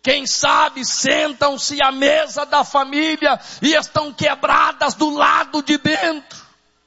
Quem sabe sentam-se à mesa da família e estão quebradas do lado de dentro.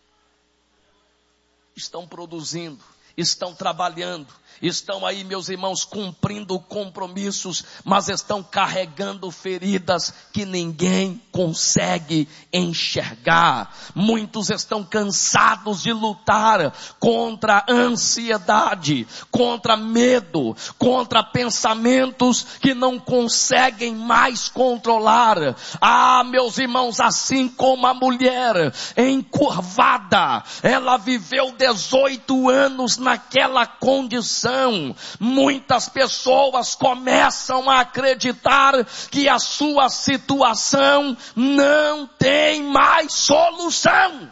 Estão produzindo, estão trabalhando, estão aí, meus irmãos, cumprindo compromissos, mas estão carregando feridas que ninguém consegue enxergar. Muitos estão cansados de lutar contra a ansiedade, contra medo, contra pensamentos que não conseguem mais controlar. Ah, meus irmãos, assim como a mulher encurvada, ela viveu 18 anos naquela condição. Muitas pessoas começam a acreditar que a sua situação não tem mais solução.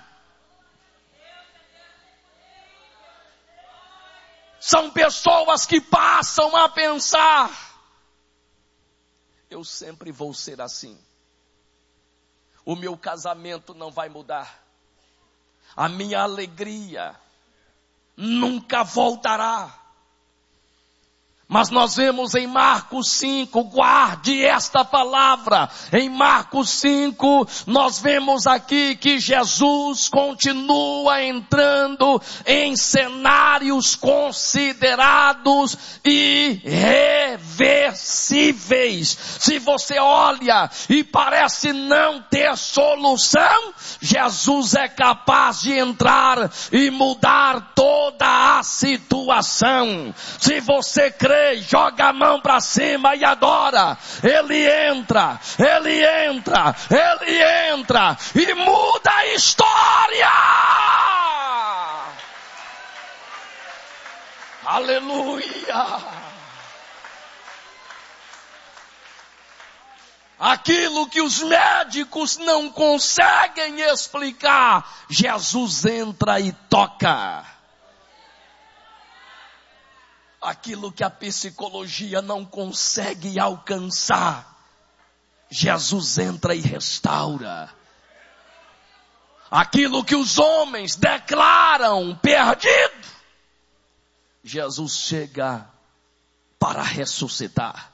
São pessoas que passam a pensar: eu sempre vou ser assim. O meu casamento não vai mudar. A minha alegria nunca voltará. Mas nós vemos em Marcos 5, guarde esta palavra, em Marcos 5, nós vemos aqui que Jesus continua entrando em cenários considerados irreversíveis. Se você olha e parece não ter solução, Jesus é capaz de entrar e mudar toda a situação. Se você crê, joga a mão para cima e adora. Ele entra e muda a história. Aleluia. Aquilo que os médicos não conseguem explicar, Jesus entra e toca. Aquilo que a psicologia não consegue alcançar, Jesus entra e restaura. Aquilo que os homens declaram perdido, Jesus chega para ressuscitar.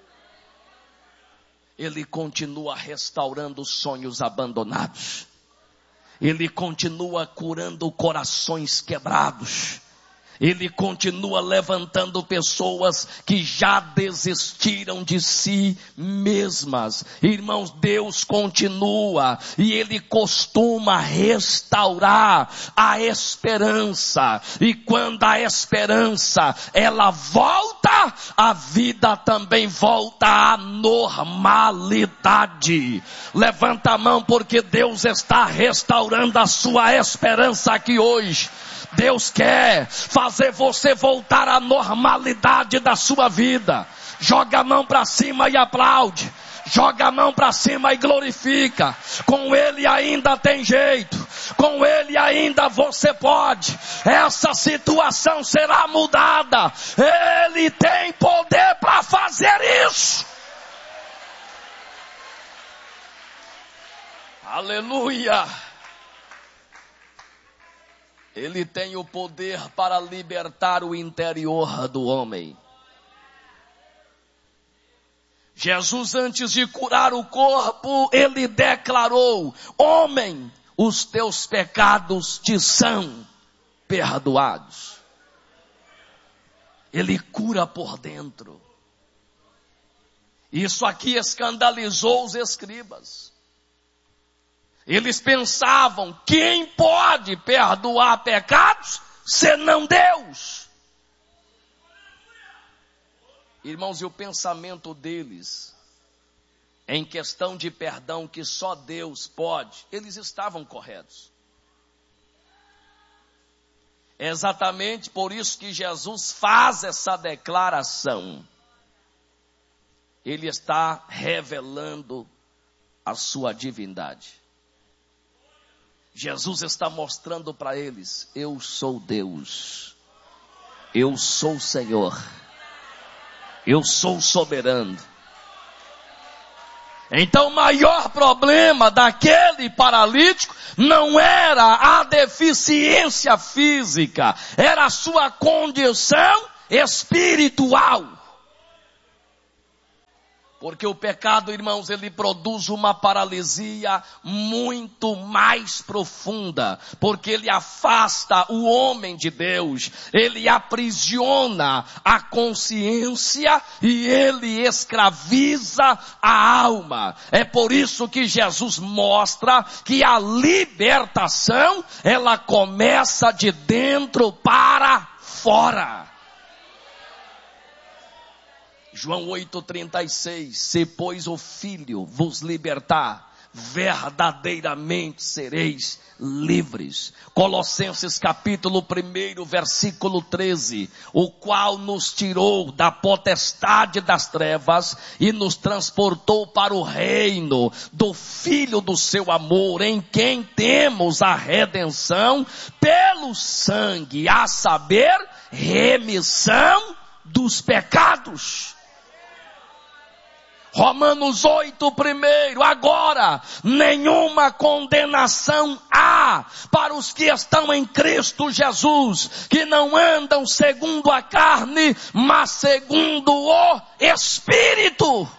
Ele continua restaurando sonhos abandonados. Ele continua curando corações quebrados. Ele continua levantando pessoas que já desistiram de si mesmas. Irmãos, Deus continua e Ele costuma restaurar a esperança. E quando a esperança, ela volta, a vida também volta à normalidade. Levanta a mão porque Deus está restaurando a sua esperança aqui hoje. Deus quer fazer você voltar à normalidade da sua vida. Joga a mão para cima e aplaude. Joga a mão para cima e glorifica. Com Ele ainda tem jeito. Com Ele ainda você pode. Essa situação será mudada. Ele tem poder para fazer isso. Aleluia. Ele tem o poder para libertar o interior do homem. Jesus, antes de curar o corpo, ele declarou: homem, os teus pecados te são perdoados. Ele cura por dentro. Isso aqui escandalizou os escribas. Eles pensavam: quem pode perdoar pecados senão Deus? Irmãos, e o pensamento deles em questão de perdão que só Deus pode, eles estavam corretos. É exatamente por isso que Jesus faz essa declaração. Ele está revelando a sua divindade. Jesus está mostrando para eles: eu sou Deus, eu sou o Senhor, eu sou o soberano. Então o maior problema daquele paralítico não era a deficiência física, era a sua condição espiritual. Porque o pecado, irmãos, ele produz uma paralisia muito mais profunda. Porque ele afasta o homem de Deus. Ele aprisiona a consciência e ele escraviza a alma. É por isso que Jesus mostra que a libertação, ela começa de dentro para fora. João 8,36, se pois o Filho vos libertar, verdadeiramente sereis livres. Colossenses capítulo 1, versículo 13, o qual nos tirou da potestade das trevas e nos transportou para o reino do Filho do seu amor, em quem temos a redenção pelo sangue, a saber, remissão dos pecados. Romanos 8, primeiro, agora, nenhuma condenação há para os que estão em Cristo Jesus, que não andam segundo a carne, mas segundo o Espírito.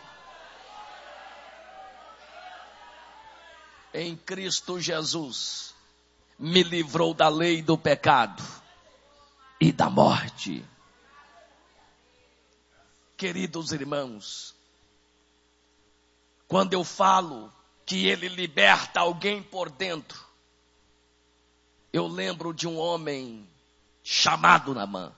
Em Cristo Jesus, me livrou da lei do pecado e da morte. Queridos irmãos, quando eu falo que ele liberta alguém por dentro, eu lembro de um homem chamado Naamã.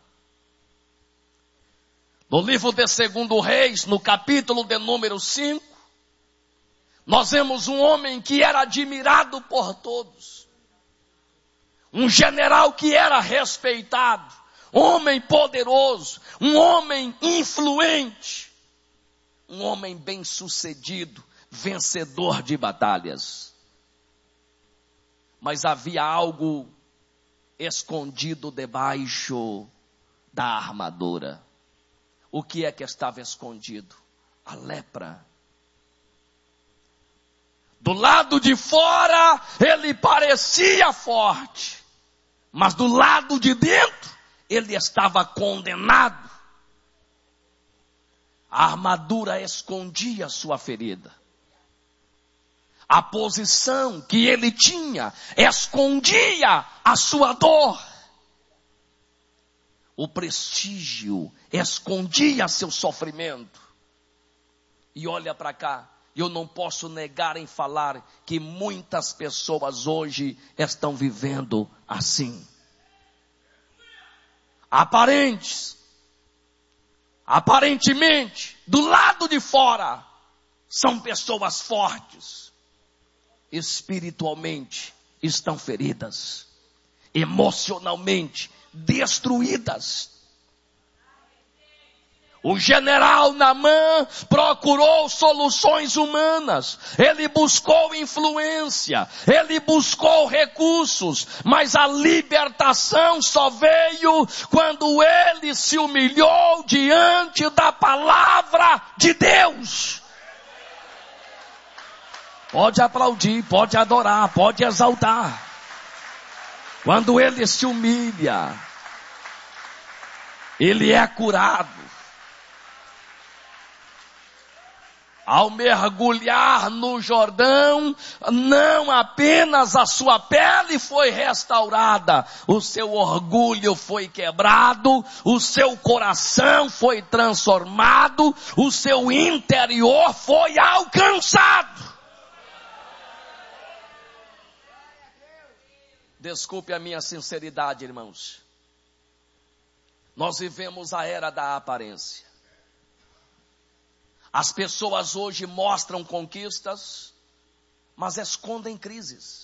No livro de 2 Reis, no capítulo de número 5, nós vemos um homem que era admirado por todos. Um general que era respeitado, um homem poderoso, um homem influente. Um homem bem-sucedido, vencedor de batalhas. Mas havia algo escondido debaixo da armadura. O que é que estava escondido? A lepra. Do lado de fora, ele parecia forte. Mas do lado de dentro, ele estava condenado. A armadura escondia sua ferida. A posição que ele tinha escondia a sua dor. O prestígio escondia seu sofrimento. E olha para cá, eu não posso negar em falar que muitas pessoas hoje estão vivendo assim. Aparentemente, do lado de fora, são pessoas fortes. Espiritualmente, estão feridas. Emocionalmente, destruídas. O general Naamã procurou soluções humanas. Ele buscou influência. Ele buscou recursos. Mas a libertação só veio quando ele se humilhou diante da palavra de Deus. Pode aplaudir, pode adorar, pode exaltar. Quando ele se humilha, ele é curado. Ao mergulhar no Jordão, não apenas a sua pele foi restaurada, o seu orgulho foi quebrado, o seu coração foi transformado, o seu interior foi alcançado. Desculpe a minha sinceridade, irmãos. Nós vivemos a era da aparência. As pessoas hoje mostram conquistas, mas escondem crises.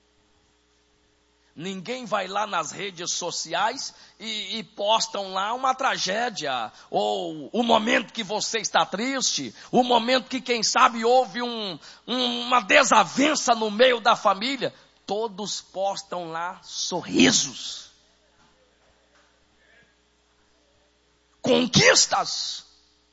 Ninguém vai lá nas redes sociais e postam lá uma tragédia, ou o momento que você está triste, o momento que quem sabe houve uma desavença no meio da família. Todos postam lá sorrisos, conquistas.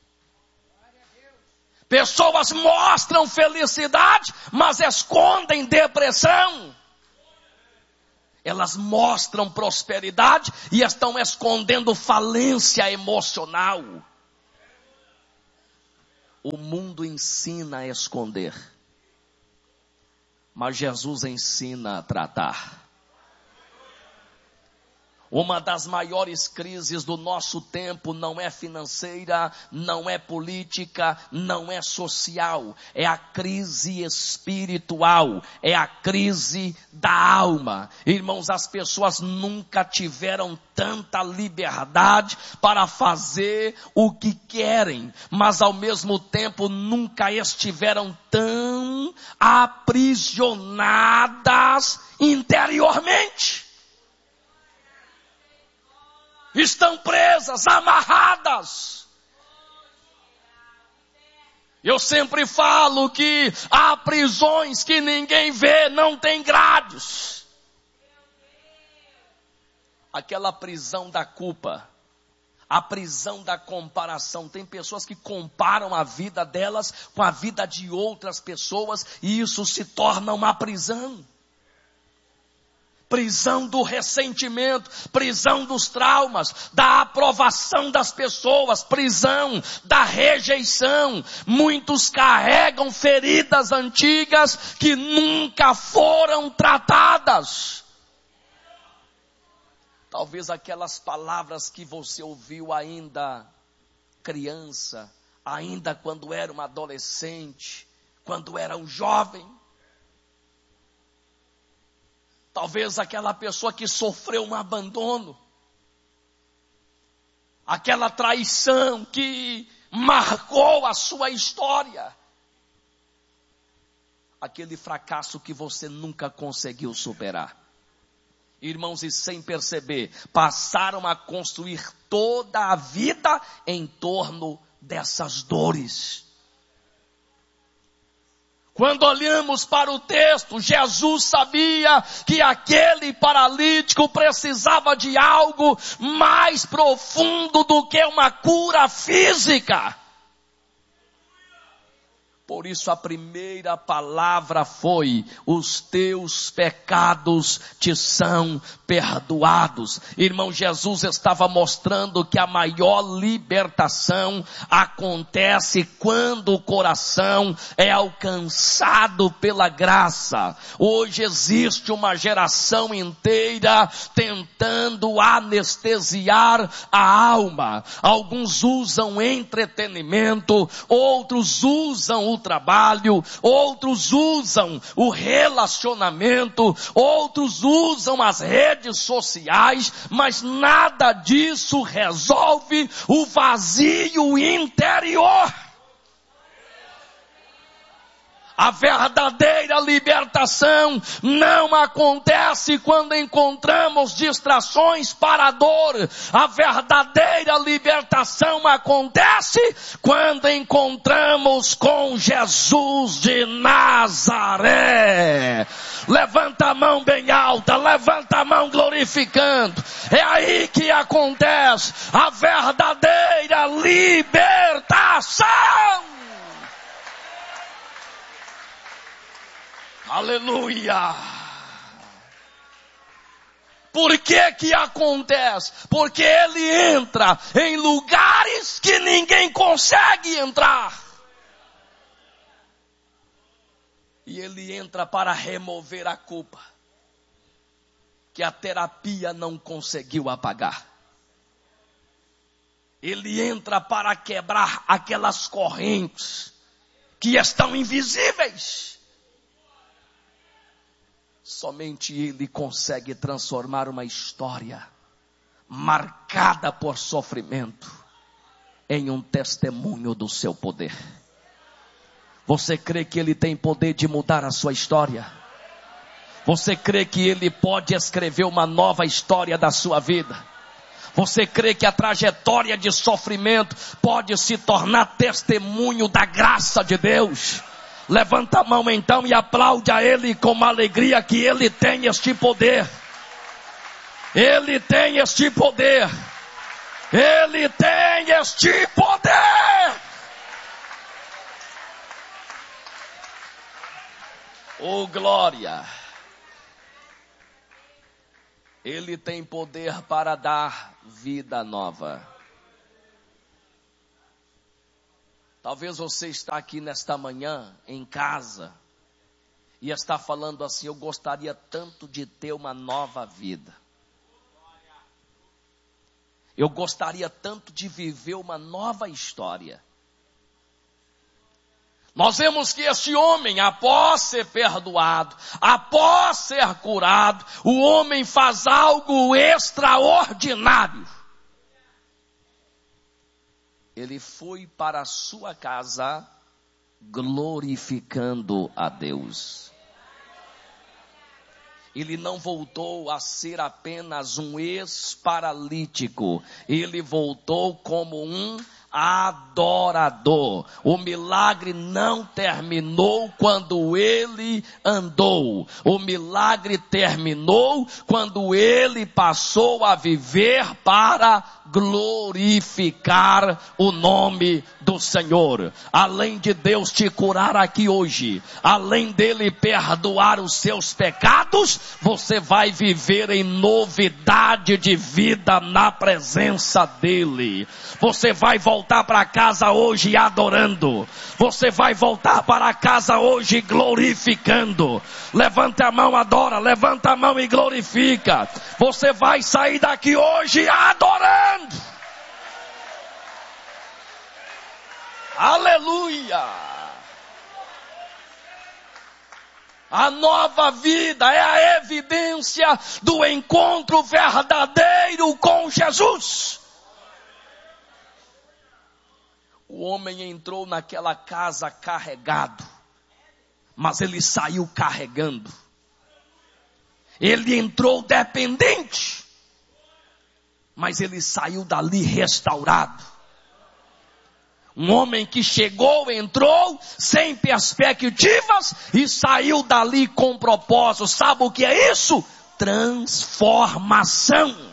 Pessoas mostram felicidade, mas escondem depressão. Elas mostram prosperidade e estão escondendo falência emocional. O mundo ensina a esconder, mas Jesus ensina a tratar. Uma das maiores crises do nosso tempo não é financeira, não é política, não é social. É a crise espiritual, é a crise da alma. Irmãos, as pessoas nunca tiveram tanta liberdade para fazer o que querem, mas ao mesmo tempo nunca estiveram tão aprisionadas interiormente. Estão presas, amarradas. Eu sempre falo que há prisões que ninguém vê, não tem grades. Aquela prisão da culpa, a prisão da comparação. Tem pessoas que comparam a vida delas com a vida de outras pessoas e isso se torna uma prisão. Prisão do ressentimento, prisão dos traumas, da aprovação das pessoas, prisão da rejeição. Muitos carregam feridas antigas que nunca foram tratadas. Talvez aquelas palavras que você ouviu ainda criança, ainda quando era uma adolescente, quando era um jovem. Talvez aquela pessoa que sofreu um abandono, aquela traição que marcou a sua história, aquele fracasso que você nunca conseguiu superar. Irmãos, e sem perceber, passaram a construir toda a vida em torno dessas dores. Quando olhamos para o texto, Jesus sabia que aquele paralítico precisava de algo mais profundo do que uma cura física. Por isso a primeira palavra foi: os teus pecados te são perdoados. Irmão, Jesus estava mostrando que a maior libertação acontece quando o coração é alcançado pela graça. Hoje existe uma geração inteira tentando anestesiar a alma. Alguns usam entretenimento, outros usam o trabalho, outros usam o relacionamento, outros usam as redes sociais, mas nada disso resolve o vazio interior. A verdadeira libertação não acontece quando encontramos distrações para a dor. A verdadeira libertação acontece quando encontramos com Jesus de Nazaré. Levanta a mão bem alta, levanta a mão glorificando. É aí que acontece a verdadeira libertação. Aleluia! Por que que acontece? Porque ele entra em lugares que ninguém consegue entrar. E ele entra para remover a culpa que a terapia não conseguiu apagar. Ele entra para quebrar aquelas correntes que estão invisíveis. Somente ele consegue transformar uma história marcada por sofrimento em um testemunho do seu poder. Você crê que ele tem poder de mudar a sua história? Você crê que ele pode escrever uma nova história da sua vida? Você crê que a trajetória de sofrimento pode se tornar testemunho da graça de Deus? Levanta a mão então e aplaude a ele com uma alegria que ele tem este poder. Ele tem este poder. Ele tem este poder. Oh, glória. Ele tem poder para dar vida nova. Talvez você está aqui nesta manhã, em casa, e está falando assim: eu gostaria tanto de ter uma nova vida. Eu gostaria tanto de viver uma nova história. Nós vemos que este homem, após ser perdoado, após ser curado, o homem faz algo extraordinário. Ele foi para a sua casa glorificando a Deus. Ele não voltou a ser apenas um ex-paralítico. Ele voltou como um adorador. O milagre não terminou quando ele andou. O milagre terminou quando ele passou a viver para glorificar o nome do Senhor. Além de Deus te curar aqui hoje, além dele perdoar os seus pecados, você vai viver em novidade de vida na presença dele. Você vai voltar para casa hoje adorando. Você vai voltar para casa hoje glorificando. Levanta a mão, adora. Levanta a mão e glorifica. Você vai sair daqui hoje adorando. Aleluia! A nova vida é a evidência do encontro verdadeiro com Jesus. O homem entrou naquela casa carregado, mas ele saiu carregando. Ele entrou dependente, mas ele saiu dali restaurado. Um homem que chegou, entrou sem perspectivas e saiu dali com propósito. Sabe o que é isso? Transformação.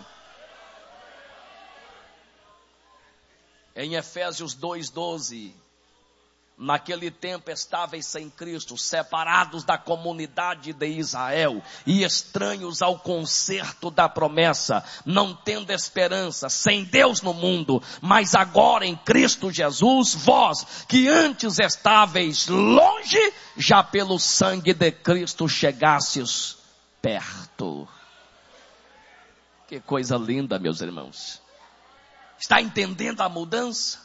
Em Efésios 2:12, naquele tempo estáveis sem Cristo, separados da comunidade de Israel e estranhos ao concerto da promessa, não tendo esperança, sem Deus no mundo, mas agora em Cristo Jesus, vós que antes estáveis longe, já pelo sangue de Cristo chegastes perto. Que coisa linda, meus irmãos. Está entendendo a mudança?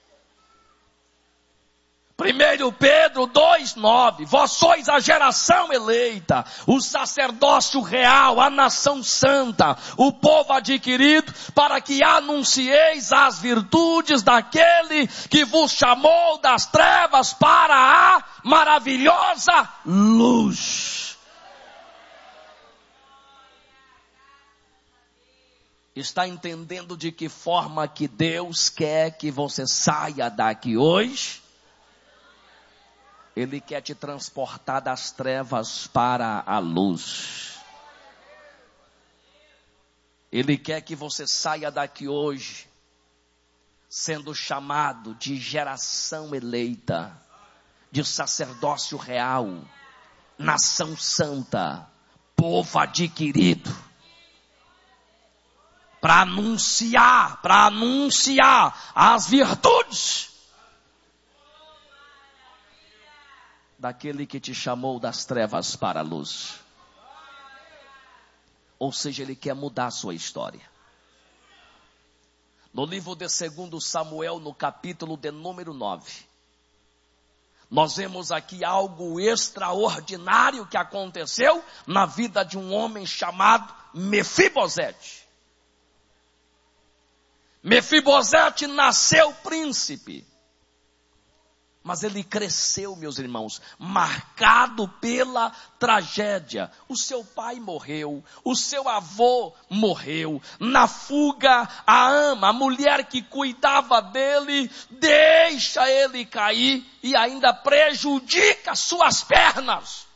1 Pedro 2:9, vós sois a geração eleita, o sacerdócio real, a nação santa, o povo adquirido, para que anuncieis as virtudes daquele que vos chamou das trevas para a maravilhosa luz. Está entendendo de que forma que Deus quer que você saia daqui hoje? Ele quer te transportar das trevas para a luz. Ele quer que você saia daqui hoje sendo chamado de geração eleita, de sacerdócio real, nação santa, povo adquirido, para anunciar as virtudes daquele que te chamou das trevas para a luz. Ou seja, ele quer mudar a sua história. No livro de 2 Samuel, no capítulo de número 9, nós vemos aqui algo extraordinário que aconteceu na vida de um homem chamado Mefibosete. Mefibosete nasceu príncipe, mas ele cresceu, meus irmãos, marcado pela tragédia. O seu pai morreu, o seu avô morreu. Na fuga, a ama, a mulher que cuidava dele, deixa ele cair e ainda prejudica suas pernas.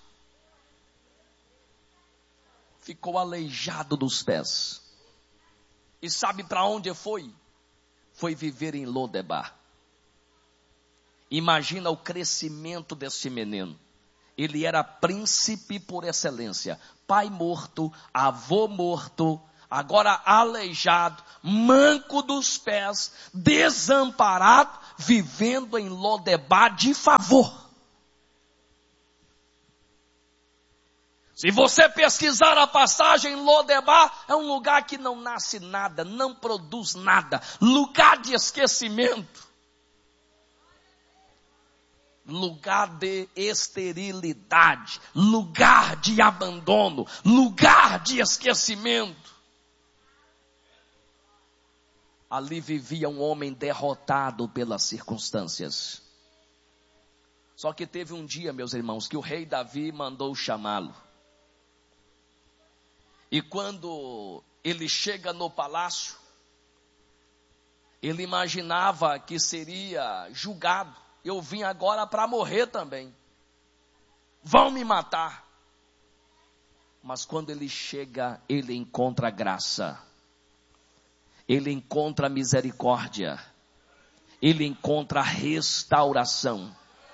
Ficou aleijado dos pés. E sabe para onde foi? Foi viver em Lodebar. Imagina o crescimento desse menino. Ele era príncipe por excelência. Pai morto, avô morto, agora aleijado, manco dos pés, desamparado, vivendo em Lodebar de favor. Se você pesquisar a passagem, Lodebar é um lugar que não nasce nada, não produz nada, lugar de esquecimento, lugar de esterilidade, lugar de abandono, lugar de esquecimento. Ali vivia um homem derrotado pelas circunstâncias. Só que teve um dia, meus irmãos, que o rei Davi mandou chamá-lo. E quando ele chega no palácio, ele imaginava que seria julgado. Eu vim agora para morrer também. Vão me matar. Mas quando ele chega, ele encontra graça. Ele encontra misericórdia. Ele encontra restauração.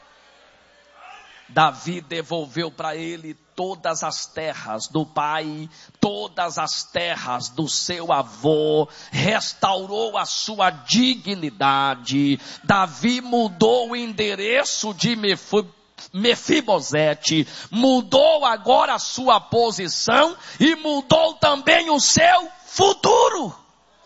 Davi devolveu para ele todas as terras do pai, todas as terras do seu avô, restaurou a sua dignidade. Davi mudou o endereço de Mefibosete, mudou agora a sua posição e mudou também o seu futuro.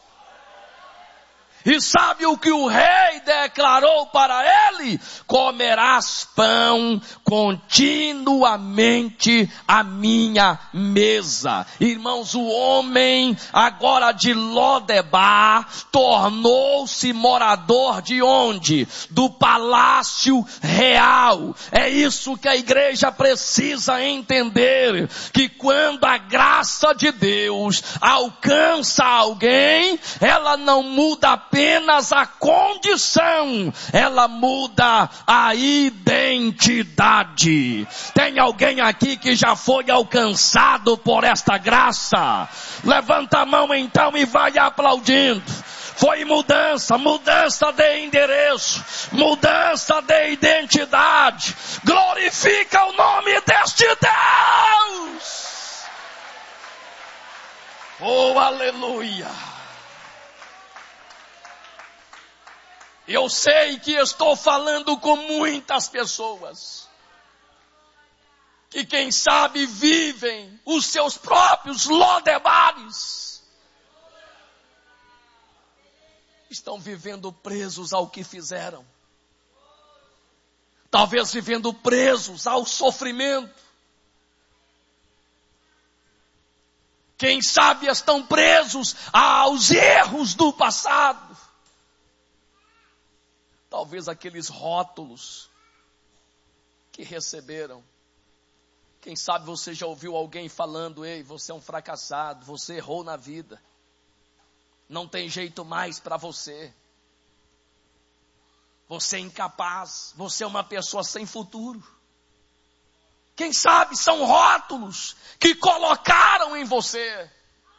E sabe o que o rei declarou para ele? Comerás pão continuamente à minha mesa. Irmãos, o homem agora de Lodebar tornou-se morador de onde? Do palácio real. É isso que a igreja precisa entender, que quando a graça de Deus alcança alguém, ela não muda apenas a condição, ela muda a identidade. Tem alguém aqui que já foi alcançado por esta graça? Levanta a mão então e vai aplaudindo. Foi mudança de endereço, mudança de identidade. Glorifica o nome deste Deus. Oh, aleluia. Eu sei que estou falando com muitas pessoas que, quem sabe, vivem os seus próprios Lodebares. Estão vivendo presos ao que fizeram. Talvez vivendo presos ao sofrimento. Quem sabe estão presos aos erros do passado. Talvez aqueles rótulos que receberam. Quem sabe você já ouviu alguém falando: ei, você é um fracassado, você errou na vida. Não tem jeito mais para você. Você é incapaz, você é uma pessoa sem futuro. Quem sabe são rótulos que colocaram em você.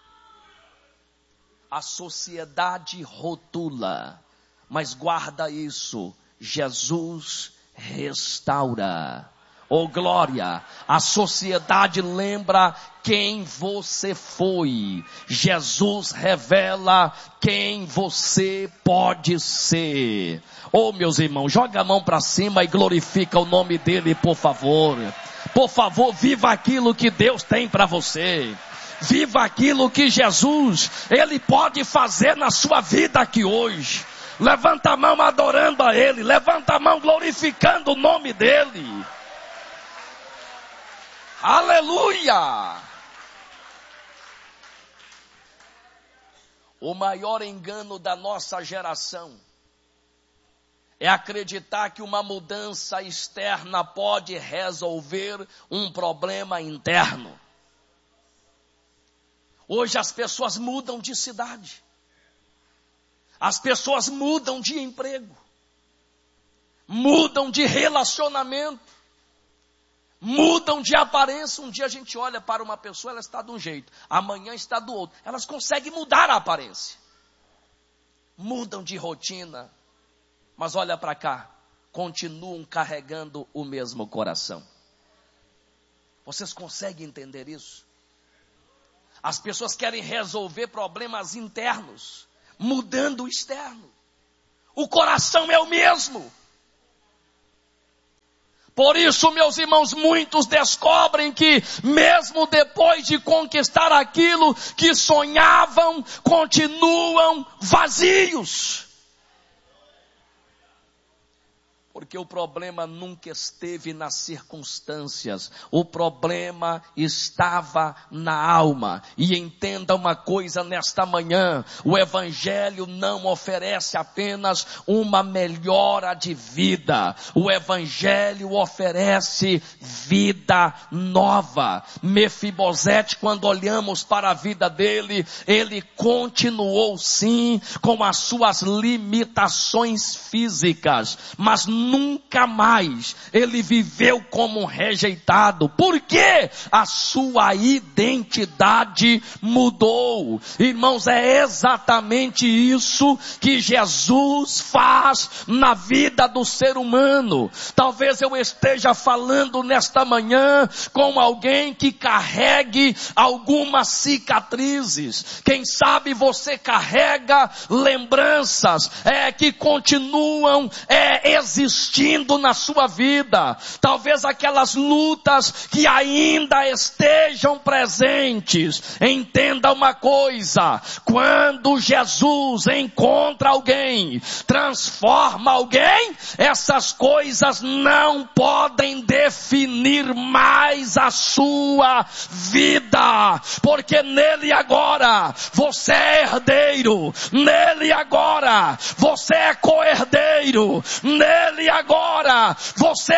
A sociedade rotula. Mas guarda isso, Jesus restaura. Oh glória, a sociedade lembra quem você foi. Jesus revela quem você pode ser. Oh meus irmãos, joga a mão para cima e glorifica o nome dele, por favor. Por favor, viva aquilo que Deus tem para você. Viva aquilo que Jesus, Ele pode fazer na sua vida aqui hoje. Levanta a mão adorando a Ele. Levanta a mão glorificando o nome dEle. Aleluia! O maior engano da nossa geração é acreditar que uma mudança externa pode resolver um problema interno. Hoje as pessoas mudam de cidade. As pessoas mudam de emprego, mudam de relacionamento, mudam de aparência. Um dia a gente olha para uma pessoa, ela está de um jeito, amanhã está do outro. Elas conseguem mudar a aparência, mudam de rotina, mas olha para cá, continuam carregando o mesmo coração. Vocês conseguem entender isso? As pessoas querem resolver problemas internos, mudando o externo. O coração é o mesmo. Por isso, meus irmãos, muitos descobrem que mesmo depois de conquistar aquilo que sonhavam, continuam vazios. Porque o problema nunca esteve nas circunstâncias, o problema estava na alma. E entenda uma coisa nesta manhã, o Evangelho não oferece apenas uma melhora de vida, o Evangelho oferece vida nova. Mefibosete, quando olhamos para a vida dele, ele continuou sim com as suas limitações físicas, mas nunca mais ele viveu como um rejeitado, porque a sua identidade mudou. Irmãos, é exatamente isso que Jesus faz na vida do ser humano. Talvez eu esteja falando nesta manhã com alguém que carregue algumas cicatrizes. Quem sabe você carrega lembranças que continuam existindo na sua vida. Talvez aquelas lutas que ainda estejam presentes. Entenda uma coisa, quando Jesus encontra alguém, transforma alguém, essas coisas não podem definir mais a sua vida, porque nele agora você é herdeiro, nele agora você é co-herdeiro, nele agora você